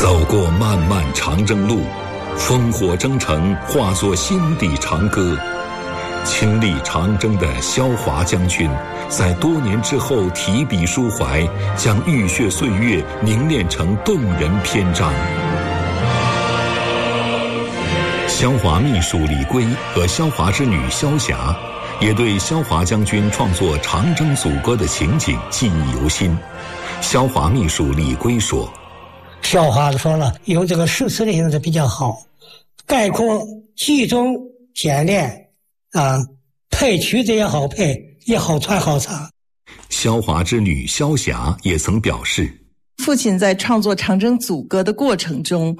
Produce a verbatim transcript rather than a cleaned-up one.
走过漫漫长征路，烽火征程化作心底长歌。亲历长征的萧华将军，在多年之后提笔抒怀，将浴血岁月凝练成动人篇章。萧华秘书李圭和萧华之女萧霞，也对萧华将军创作长征组歌的情景记忆犹新。萧华秘书李圭说： 萧华说了，用这个诗词的形式比较好，概括集中简练啊，配曲子也好配，也好传好唱。 萧华之女萧霞也曾表示， 父亲在创作长征组歌的过程中，